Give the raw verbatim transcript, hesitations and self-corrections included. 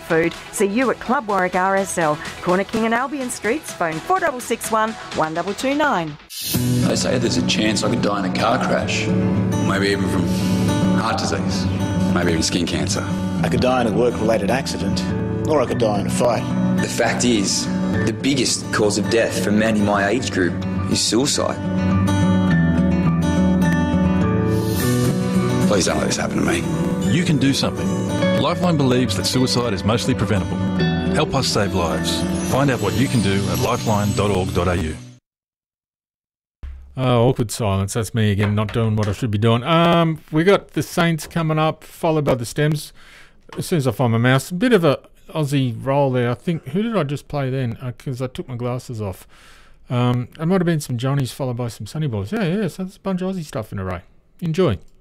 food. See you at Club Warwick R S L, Corner King and Albion Streets. Phone four six six one, one two two nine. They say there's a chance I could die in a car crash. Maybe even from heart disease. Maybe even skin cancer. I could die in a work-related accident, or I could die in a fight. The fact is, the biggest cause of death for men in my age group is suicide. Please don't let this happen to me. You can do something. Lifeline believes that suicide is mostly preventable. Help us save lives. Find out what you can do at lifeline dot org dot a u. Oh, awkward silence. That's me again, not doing what I should be doing. Um, we got the Saints coming up, followed by the Stems. As soon as I find my mouse, a bit of a Aussie roll there. I think, who did I just play then? Because uh, I took my glasses off. Um, it might have been some Johnnies followed by some Sunny Boys. Yeah, yeah, so there's a bunch of Aussie stuff in a row. Enjoy.